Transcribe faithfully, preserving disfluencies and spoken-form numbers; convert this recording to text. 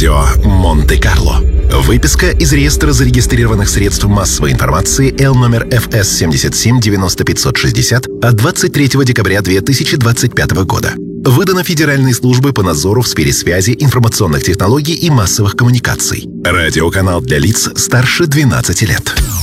Радио Монте-Карло. Выписка из реестра зарегистрированных средств массовой информации Л номер Ф С семьдесят семь девяносто пятьсот шестьдесят от двадцать третьего декабря две тысячи двадцать пятого года. Выдано Федеральной службой по надзору в сфере связи, информационных технологий и массовых коммуникаций. Радиоканал для лиц старше двенадцати лет.